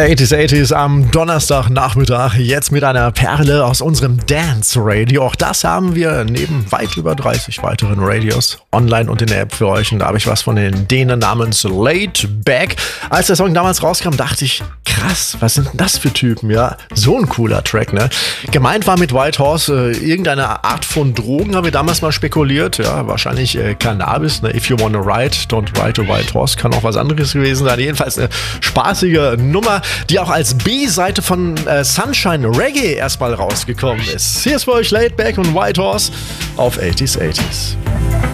80s, 80s am Donnerstagnachmittag, jetzt mit einer Perle aus unserem Dance Radio. Auch das haben wir neben weit über 30 weiteren Radios online und in der App für euch. Und da habe ich was von den Dänen namens Laid Back. Als der Song damals rauskam, dachte ich, krass, was sind denn das für Typen? Ja, so ein cooler Track, ne? Gemeint war mit White Horse irgendeine Art von Drogen, haben wir damals mal spekuliert. Ja, wahrscheinlich Cannabis, ne? If you wanna ride, don't ride a White Horse. Kann auch was anderes gewesen sein. Jedenfalls eine spaßige Nummer, die auch als B-Seite von Sunshine Reggae erstmal rausgekommen ist. Hier ist für euch Laid Back und White Horse auf 80s 80s.